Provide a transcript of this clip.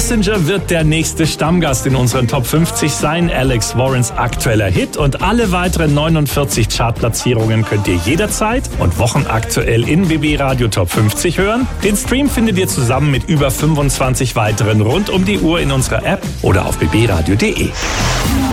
Passenger wird der nächste Stammgast in unseren Top 50 sein. Alex Warrens aktueller Hit und alle weiteren 49 Chartplatzierungen könnt ihr jederzeit und wochenaktuell in BB Radio Top 50 hören. Den Stream findet ihr zusammen mit über 25 weiteren rund um die Uhr in unserer App oder auf bbradio.de.